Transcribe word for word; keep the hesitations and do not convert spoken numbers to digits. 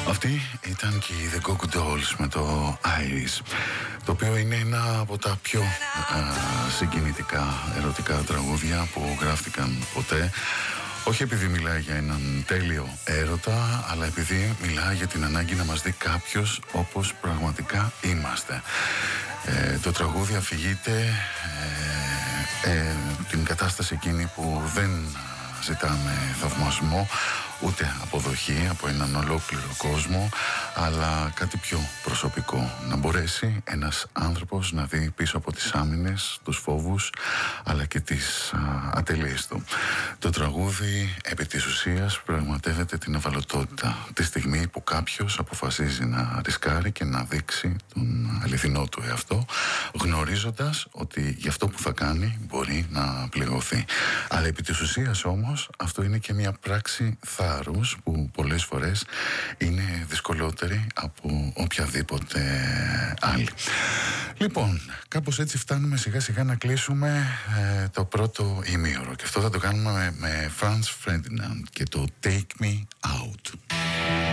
Αυτή ήταν και η The Go Go Dolls με το Iris, το οποίο είναι ένα από τα πιο α, συγκινητικά ερωτικά τραγούδια που γράφτηκαν ποτέ. Όχι επειδή μιλάει για έναν τέλειο έρωτα, αλλά επειδή μιλάει για την ανάγκη να μας δει κάποιος όπως πραγματικά είμαστε. Ε, το τραγούδι αφηγείται ε, ε, την κατάσταση εκείνη που δεν ζητάμε θαυμασμό, ούτε αποδοχή από έναν ολόκληρο κόσμο, αλλά κάτι πιο προσωπικό. Να μπορέσει ένας άνθρωπος να δει πίσω από τις άμυνες, τους φόβους, αλλά και τις α, ατελείες του. Το τραγούδι επί της ουσίας πραγματεύεται την ευαλωτότητα τη στιγμή που κάποιος αποφασίζει να ρισκάρει και να δείξει τον αληθινό του εαυτό, γνωρίζοντας ότι γι' αυτό που θα κάνει μπορεί να πληγωθεί. Αλλά επί της ουσίας όμως αυτό είναι και μια πράξη θάρρους που πολλές φορές είναι δυσκολότερη από οποιαδήποτε άλλη. Λοιπόν, κάπως έτσι φτάνουμε σιγά σιγά να κλείσουμε ε, το πρώτο ημίωρο, και αυτό θα το κάνουμε με, με Franz Ferdinand και το Take Me Out.